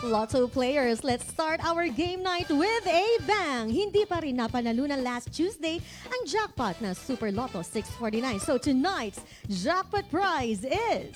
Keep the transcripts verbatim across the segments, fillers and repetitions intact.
Lotto players, let's start our game night with a bang! Hindi pa rin napanalunan last Tuesday ang jackpot na Super Lotto six forty-nine. So tonight's jackpot prize is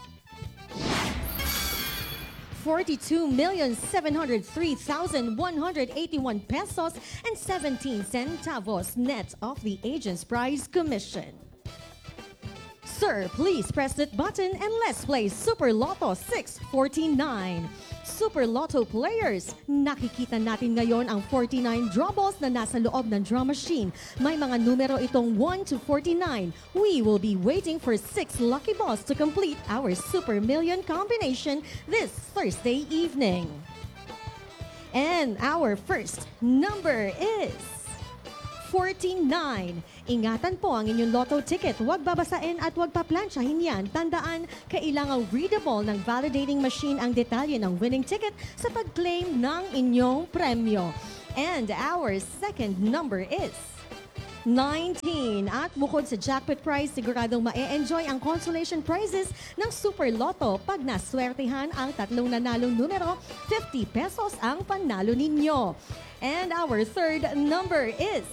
forty-two million seven hundred three thousand one hundred eighty-one pesos and seventeen centavos net of the agent's prize commission. Sir, please press that button and let's play Super Lotto six forty-nine. Super Lotto players, nakikita natin ngayon ang forty-nine draw balls na nasa loob ng draw machine. May mga numero itong one to forty-nine. We will be waiting for six lucky balls to complete our Super Million combination this Thursday evening. And our first number is forty-nine. Ingatan po ang inyong lotto ticket. Huwag babasain at huwag paplansyahin yan. Tandaan, kailangang readable ng validating machine ang detalye ng winning ticket sa pag-claim ng inyong premyo. And our second number is nineteen. At bukod sa jackpot prize, siguradong ma-enjoy ang consolation prizes ng Super Lotto. Pag naswertehan ang tatlong nanalong numero, fifty pesos ang panalo ninyo. And our third number is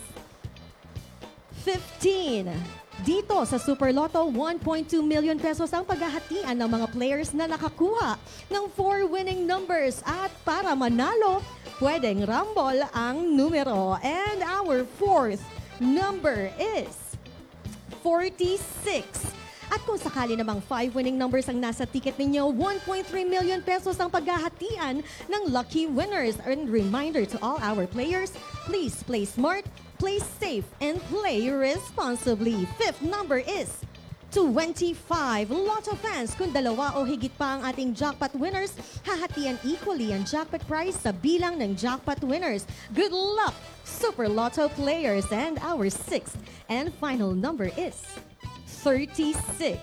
fifteen. Dito sa Super Lotto, one point two million pesos ang paghahatian ng mga players na nakakuha ng four winning numbers. At para manalo, pwedeng rumble ang numero. And our fourth number is forty-six. At kung sakali namang five winning numbers ang nasa ticket ninyo, one point three million pesos ang paghahatian ng lucky winners. And reminder to all our players, please play smart, play safe, and play responsibly. Fifth number is twenty-five. Lotto fans, kung dalawa o higit pa ang ating jackpot winners, hahatian equally ang jackpot prize sa bilang ng jackpot winners. Good luck, Super Lotto players! And our sixth and final number is thirty-six.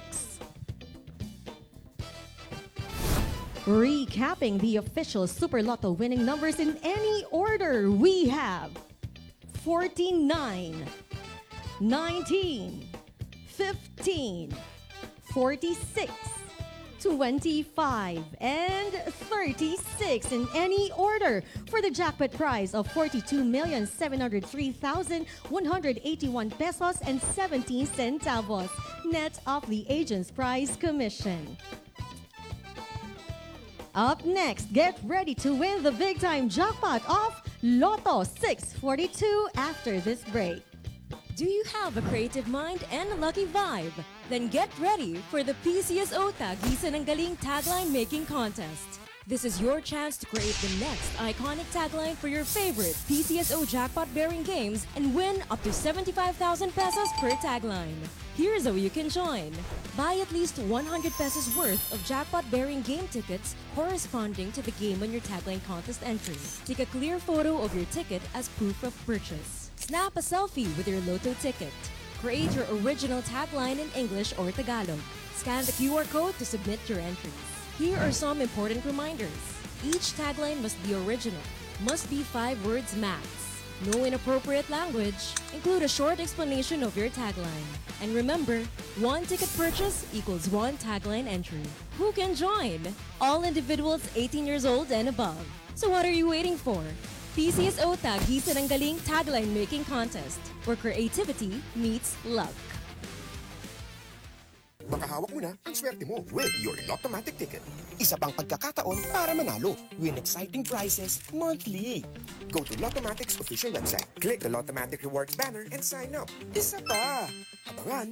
Recapping the official Super Lotto winning numbers in any order, we have forty-nine, nineteen, fifteen, forty-six, twenty-five, and thirty-six in any order for the jackpot prize of forty-two million seven hundred three thousand one hundred eighty-one pesos and seventeen centavos net of the agent's prize commission. Up next, get ready to win the big time jackpot of Lotto six forty-two after this break. Do you have a creative mind and a lucky vibe? Then get ready for the P C S O Tagisa ng Galing Tagline Making Contest. This is your chance to create the next iconic tagline for your favorite P C S O jackpot-bearing games and win up to seventy-five thousand pesos per tagline. Here's how you can join. Buy at least one hundred pesos worth of jackpot-bearing game tickets corresponding to the game on your tagline contest entry. Take a clear photo of your ticket as proof of purchase. Snap a selfie with your Lotto ticket. Create your original tagline in English or Tagalog. Scan the Q R code to submit your entries. Here are some important reminders. Each tagline must be original, must be five words max. No inappropriate language. Include a short explanation of your tagline. And remember, one ticket purchase equals one tagline entry. Who can join? All individuals eighteen years old and above. So what are you waiting for? P C S O Tagisa ng Galing Tagline Making Contest, where creativity meets luck. Makahawak mo na ang swerte mo with your Lottomatic ticket. Isa pang pagkakataon para manalo. Win exciting prizes monthly. Go to Lottomatic's official website. Click the Lottomatic Rewards banner and sign up. Isa pa! Abangan!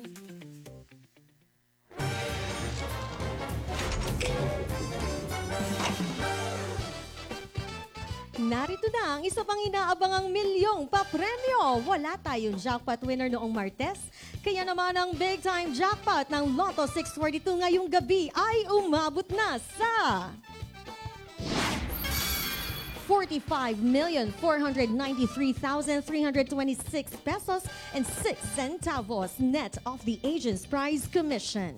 Narito na ang isa pang inaabangang milyong papremyo. Wala tayong jackpot winner noong Martes. Kaya naman ang big time jackpot ng Lotto six forty-two ngayong gabi ay umabot na sa forty-five million four hundred ninety-three thousand three hundred twenty-six pesos and six centavos net of the agent's prize commission.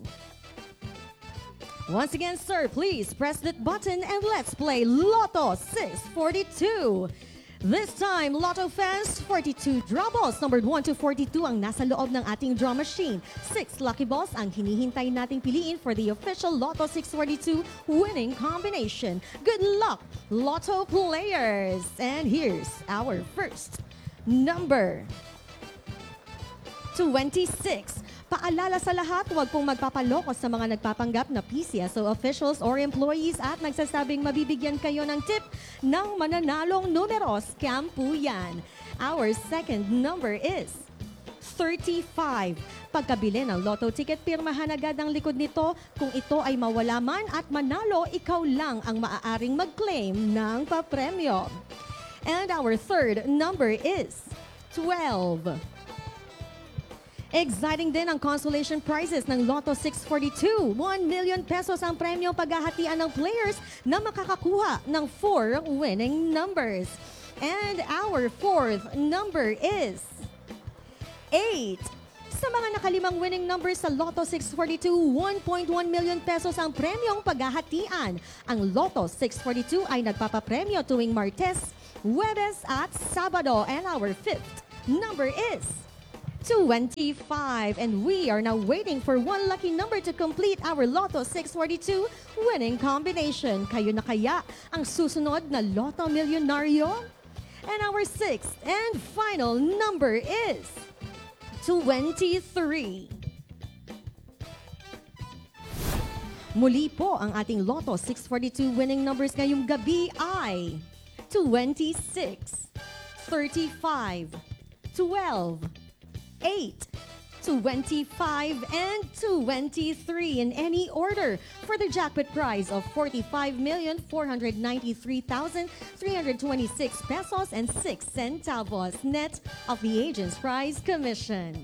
Once again, sir, please press that button and let's play Lotto six forty-two. This time, Lotto fans, forty-two draw balls numbered one to forty-two ang nasa loob ng ating draw machine. Six lucky balls ang hinihintay nating piliin for the official Lotto six forty-two winning combination. Good luck, Lotto players! And here's our first number. twenty-six. Paalala sa lahat, huwag pong magpapaloko sa mga nagpapanggap na P C S O officials or employees at nagsasabing mabibigyan kayo ng tip ng mananalong numero. Scam po yan. Our second number is thirty-five. Pagkabili ng lotto ticket, pirmahan agad ang likod nito. Kung ito ay mawala man at manalo, ikaw lang ang maaaring mag-claim ng papremyo. And our third number is twelve. Exciting din ang consolation prizes ng Lotto six forty-two. one million pesos ang premyo paghahatian ng players na makakakuha ng four winning numbers. And our fourth number is eight. Sa mga nakalimang winning numbers sa Lotto six forty-two, one point one million pesos ang premyong paghahatian. Ang Lotto six forty-two ay nagpapapremyo tuwing Martes, Huwebes at Sabado. And our fifth number is twenty-five. And we are now waiting for one lucky number to complete our Lotto six forty-two winning combination. Kayo na kaya ang susunod na Lotto Milyonaryo? And our sixth and final number is twenty-three. Muli po ang ating Lotto six forty-two winning numbers ngayong gabi ay twenty-six, thirty-five, twelve, eight, twenty-five, and twenty-three in any order for the jackpot prize of forty-five million four hundred ninety-three thousand three hundred twenty-six pesos and six centavos net of the Agent's Prize Commission.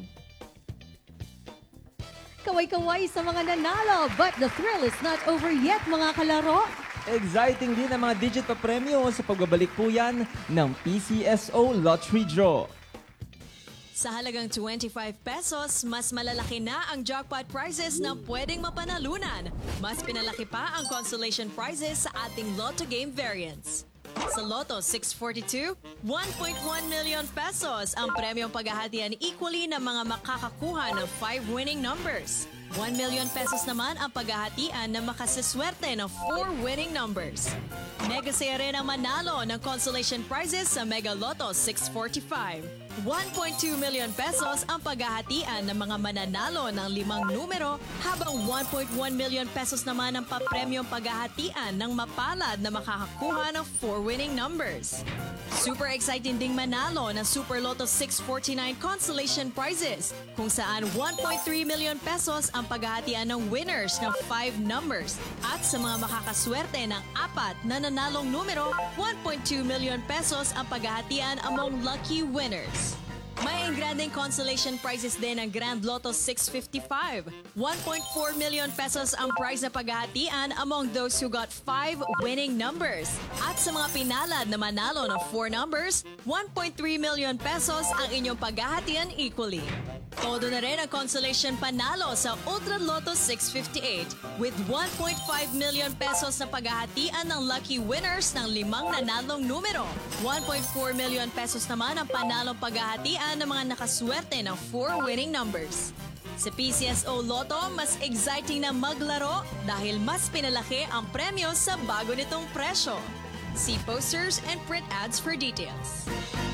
Kaway-kaway sa mga nanalo, but the thrill is not over yet, mga kalaro. Exciting din ang mga digit pa premyo sa pagbabalik po yan ng P C S O Lottery Draw. Sa halagang twenty-five pesos, mas malalaki na ang jackpot prizes na pwedeng mapanalunan. Mas pinalaki pa ang consolation prizes sa ating Lotto game variants. Sa Lotto six forty-two, one point one million pesos ang premyong paghahatian equally ng mga makakakuha ng five winning numbers. one million pesos naman ang paghahatian na makasiswerte ng four winning numbers. Mega saya rin ang manalo ng consolation prizes sa Mega Lotto six forty-five. one point two million pesos ang paghahatian ng mga mananalo ng limang numero, habang one point one million pesos naman ang papremyong paghahatian ng mapalad na makakakuha ng four winning numbers. Super exciting ding manalo ng Super Lotto six forty-nine consolation prizes, kung saan one point three million pesos ang paghahatian ng winners ng five numbers, at sa mga makakaswerte ng apat na nanalong numero, one point two million pesos ang paghahatian among lucky winners. May engranding consolation prizes din ang Grand Lotto six fifty-five. one point four million pesos ang prize na paghahatian among those who got five winning numbers. At sa mga pinalad na manalo ng four numbers, one point three million pesos ang inyong paghahatian equally. Todo na rin ang consolation panalo sa Ultra Lotto six fifty-eight with one point five million pesos na paghahatian ng lucky winners ng limang nanalong numero. one point four million pesos naman ang panalong paghahatian ng mga nakaswerte ng four winning numbers. Sa P C S O Lotto, mas exciting na maglaro dahil mas pinalaki ang premyo sa bago nitong presyo. See posters and print ads for details.